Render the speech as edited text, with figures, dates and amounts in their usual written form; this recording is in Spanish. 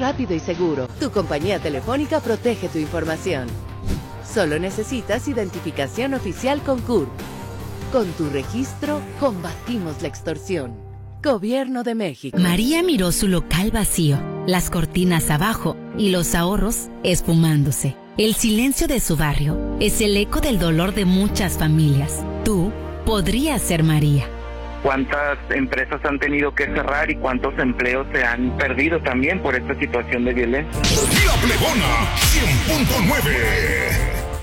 rápido y seguro. Tu compañía telefónica protege tu información. Solo necesitas identificación oficial con CURP. Con tu registro, combatimos la extorsión. Gobierno de México. María miró su local vacío, las cortinas abajo y los ahorros esfumándose. El silencio de su barrio es el eco del dolor de muchas familias. Tú podrías ser María. ¿Cuántas empresas han tenido que cerrar y cuántos empleos se han perdido también por esta situación de violencia? La Plebona 100.9